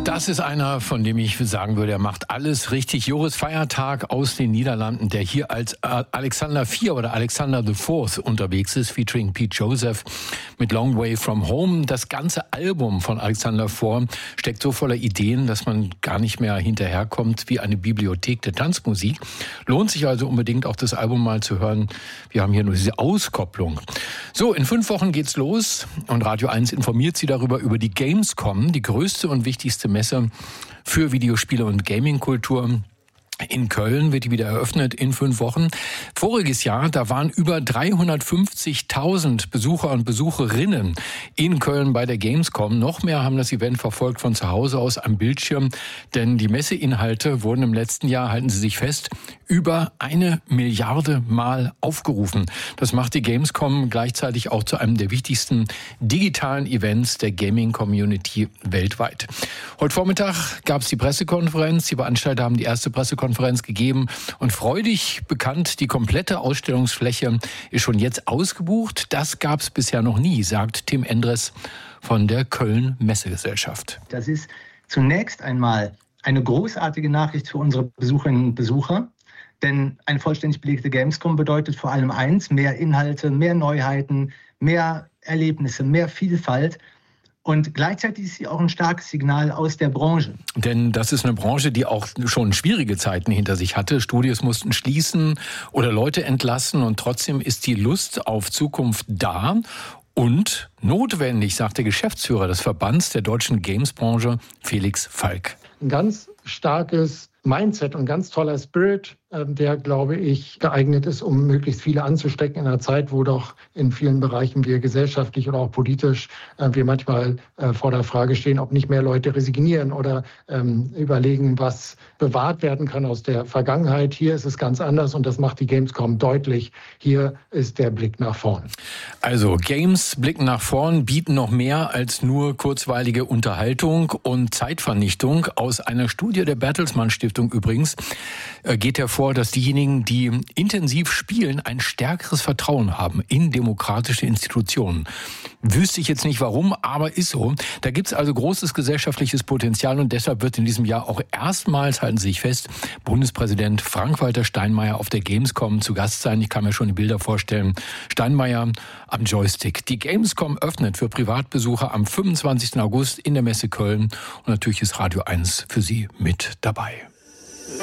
Das ist einer, von dem ich sagen würde, er macht alles richtig. Joris Feiertag aus den Niederlanden, der hier als Alexander IV oder Alexander IV unterwegs ist, featuring Pete Joseph mit Long Way From Home. Das ganze Album von Alexander IV steckt so voller Ideen, dass man gar nicht mehr hinterherkommt wie eine Bibliothek der Tanzmusik. Lohnt sich also unbedingt auch das Album mal zu hören. Wir haben hier nur diese Auskopplung. So, in 5 Wochen geht's los und Radio 1 informiert Sie darüber über die Gamescom, die größte und wichtigste Messe für Videospiele und Gamingkultur. In Köln wird die wieder eröffnet in 5 Wochen. Voriges Jahr, da waren über 350.000 Besucher und Besucherinnen in Köln bei der Gamescom. Noch mehr haben das Event verfolgt von zu Hause aus am Bildschirm, denn die Messeinhalte wurden im letzten Jahr, halten Sie sich fest, über 1 Milliarde Mal aufgerufen. Das macht die Gamescom gleichzeitig auch zu einem der wichtigsten digitalen Events der Gaming-Community weltweit. Heute Vormittag gab es die Pressekonferenz. Die Veranstalter haben die erste Pressekonferenz gegeben und freudig bekannt, die komplette Ausstellungsfläche ist schon jetzt ausgebucht. Das gab es bisher noch nie, sagt Tim Endres von der Köln Messegesellschaft. Das ist zunächst einmal eine großartige Nachricht für unsere Besucherinnen und Besucher, denn eine vollständig belegte Gamescom bedeutet vor allem eins: mehr Inhalte, mehr Neuheiten, mehr Erlebnisse, mehr Vielfalt. Und gleichzeitig ist sie auch ein starkes Signal aus der Branche. Denn das ist eine Branche, die auch schon schwierige Zeiten hinter sich hatte. Studios mussten schließen oder Leute entlassen und trotzdem ist die Lust auf Zukunft da und notwendig, sagt der Geschäftsführer des Verbands der deutschen Gamesbranche, Felix Falk. Ein ganz starkes Mindset und ganz toller Spirit, der, glaube ich, geeignet ist, um möglichst viele anzustecken in einer Zeit, wo doch in vielen Bereichen wir gesellschaftlich oder auch politisch wir manchmal vor der Frage stehen, ob nicht mehr Leute resignieren oder überlegen, was bewahrt werden kann aus der Vergangenheit. Hier ist es ganz anders und das macht die Gamescom deutlich. Hier ist der Blick nach vorn. Also Games blicken nach vorn, bieten noch mehr als nur kurzweilige Unterhaltung und Zeitvernichtung. Aus einer Studie der Bertelsmann Stiftung übrigens geht hervor, dass diejenigen, die intensiv spielen, ein stärkeres Vertrauen haben in demokratische Institutionen. Wüsste ich jetzt nicht warum, aber ist so. Da gibt's also großes gesellschaftliches Potenzial und deshalb wird in diesem Jahr auch erstmals, halten Sie sich fest, Bundespräsident Frank-Walter Steinmeier auf der Gamescom zu Gast sein. Ich kann mir schon die Bilder vorstellen. Steinmeier am Joystick. Die Gamescom öffnet für Privatbesucher am 25. August in der Messe Köln und natürlich ist Radio 1 für Sie mit dabei.